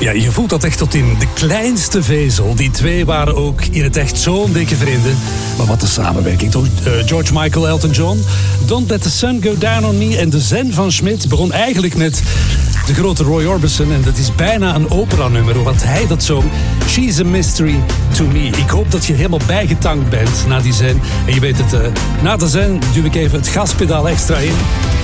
Ja, je voelt dat echt tot in de kleinste vezel. Die twee waren ook in het echt zo'n dikke vrienden. Maar wat een samenwerking, toch? George Michael, Elton John. Don't Let the Sun Go Down on Me. En de zen van Schmidt begon eigenlijk met de grote Roy Orbison. En dat is bijna een operanummer, want hij dat zong. She's a mystery to me. Ik hoop dat je helemaal bijgetankt bent na die zen. En je weet het, na de zen duw ik even het gaspedaal extra in.